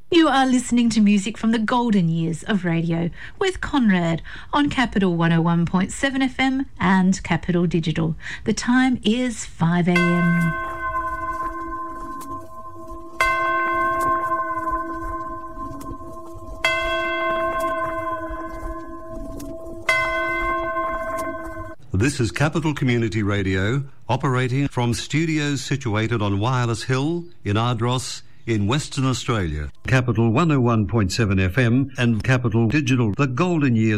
You are listening to music from the golden years of radio with Conrad on Capital 101.7 FM and Capital Digital. The time is 5 a.m. This is Capital Community Radio, operating from studios situated on Wireless Hill in Ardross in Western Australia. Capital 101.7 FM and Capital Digital, the golden years